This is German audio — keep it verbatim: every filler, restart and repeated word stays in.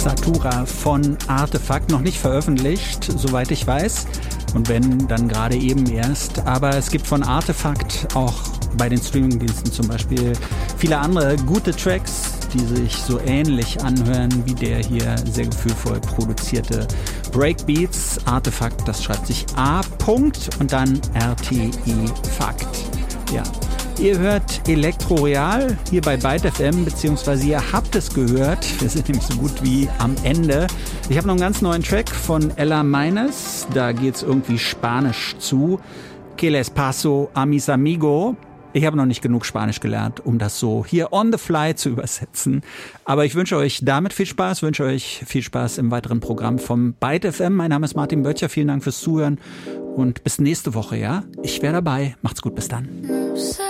Satura von Artefakt, noch nicht veröffentlicht, soweit ich weiß. Und wenn, dann gerade eben erst. Aber es gibt von Artefakt auch bei den Streamingdiensten zum Beispiel viele andere gute Tracks, die sich so ähnlich anhören wie der hier sehr gefühlvoll produzierte Breakbeats. Artefakt, das schreibt sich A. Punkt und dann R T I Fakt. Ja. Ihr hört Elektro Real hier bei Byte F M, beziehungsweise ihr habt es gehört. Wir sind nämlich so gut wie am Ende. Ich habe noch einen ganz neuen Track von Ella Meines. Da geht's irgendwie Spanisch zu. Que les paso a mis amigo. Ich habe noch nicht genug Spanisch gelernt, um das so hier on the fly zu übersetzen. Aber ich wünsche euch damit viel Spaß, wünsche euch viel Spaß im weiteren Programm vom Byte F M. Mein Name ist Martin Böttcher, vielen Dank fürs Zuhören und bis nächste Woche, ja? Ich wäre dabei. Macht's gut, bis dann.